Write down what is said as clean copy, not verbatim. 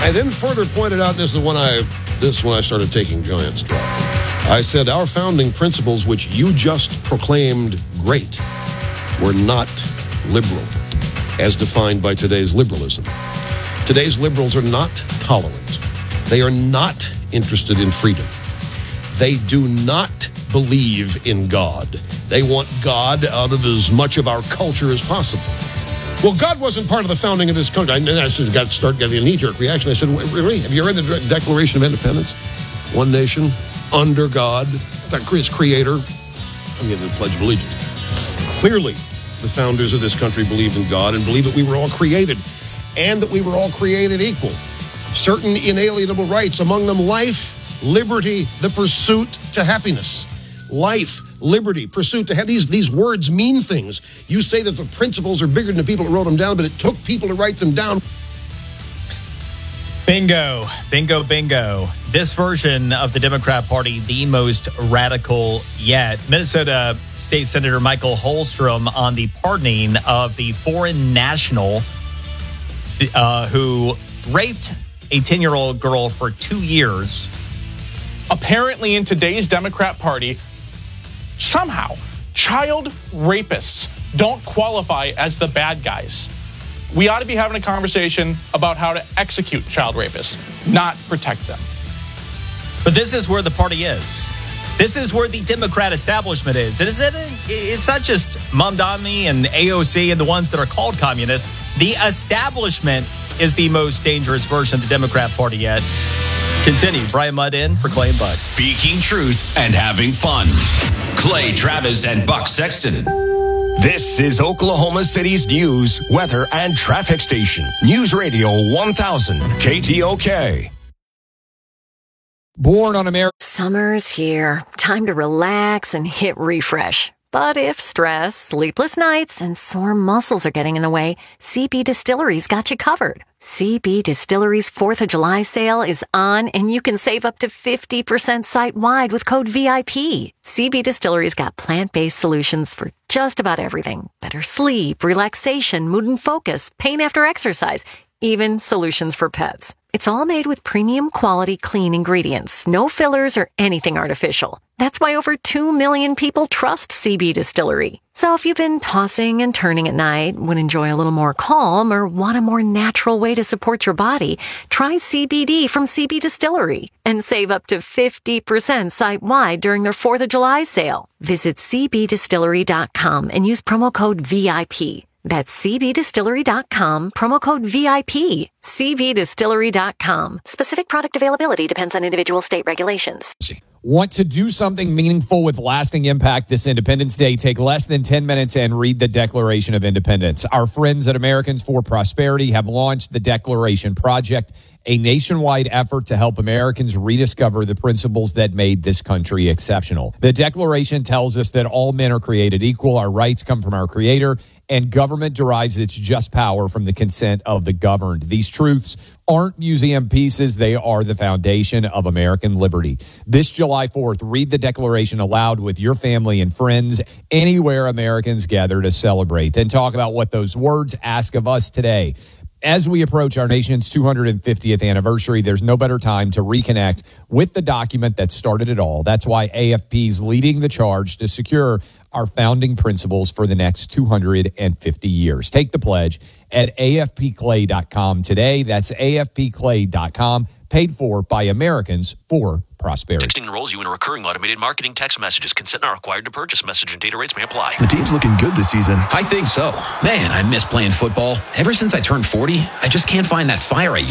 I then further pointed out, this is when I started taking giant stride. I said, our founding principles, which you just proclaimed great, were not liberal, as defined by today's liberalism. Today's liberals are not tolerant. They are not interested in freedom. They do not believe in God. They want God out of as much of our culture as possible. Well, God wasn't part of the founding of this country. And I started getting a knee-jerk reaction. I said, really? Have you read the Declaration of Independence? One nation, under God, his creator. I'm getting the Pledge of Allegiance. Clearly, the founders of this country believed in God and believed that we were all created and that we were all created equal. Certain inalienable rights, among them life, liberty, the pursuit to happiness. Life, liberty, pursuit to have these words mean things. You say that the principles are bigger than the people that wrote them down, but it took people to write them down. Bingo, bingo, bingo. This version of the Democrat Party, the most radical yet. Minnesota State Senator Michael Holstrom on the pardoning of the foreign national who raped a 10-year-old girl for 2 years. Apparently, in today's Democrat Party, somehow, child rapists don't qualify as the bad guys. We ought to be having a conversation about how to execute child rapists, not protect them. But this is where the party is. This is where the Democrat establishment is. It's not just Mamdani and AOC and the ones that are called communists. The establishment is the most dangerous version of the Democrat Party yet. Continue. Brian Mudd in for Clay and Buck. Speaking truth and having fun. Clay Travis and Buck Sexton. This is Oklahoma City's news, weather, and traffic station. News Radio 1000 KTOK. Born on America. Summer's here. Time to relax and hit refresh. But if stress, sleepless nights, and sore muscles are getting in the way, CB Distillery's got you covered. CB Distillery's 4th of July sale is on, and you can save up to 50% site-wide with code VIP. CB Distillery's got plant-based solutions for just about everything. Better sleep, relaxation, mood and focus, pain after exercise, even solutions for pets. It's all made with premium quality clean ingredients, no fillers or anything artificial. That's why over 2 million people trust CB Distillery. So if you've been tossing and turning at night, would enjoy a little more calm, or want a more natural way to support your body, try CBD from CB Distillery and save up to 50% site-wide during their 4th of July sale. Visit cbdistillery.com and use promo code VIP. That's cbdistillery.com, promo code VIP. cbdistillery.com. Specific product availability depends on individual state regulations. Want to do something meaningful with lasting impact this Independence Day? Take less than 10 minutes and read the Declaration of Independence. Our friends at Americans for Prosperity have launched the Declaration Project, a nationwide effort to help Americans rediscover the principles that made this country exceptional. The Declaration tells us that all men are created equal, our rights come from our Creator, and government derives its just power from the consent of the governed. These truths aren't museum pieces. They are the foundation of American liberty. This July 4th, read the Declaration aloud with your family and friends anywhere Americans gather to celebrate. Then talk about what those words ask of us today. As we approach our nation's 250th anniversary, there's no better time to reconnect with the document that started it all. That's why AFP is leading the charge to secure our founding principles for the next 250 years. Take the pledge at afpclay.com today. That's afpclay.com, paid for by Americans for Prosperity. Texting enrolls you in a recurring automated marketing text messages. Consent not required to purchase. Message and data rates may apply. The team's looking good this season. I think so. Man, I miss playing football. Ever since I turned 40, I just can't find that fire I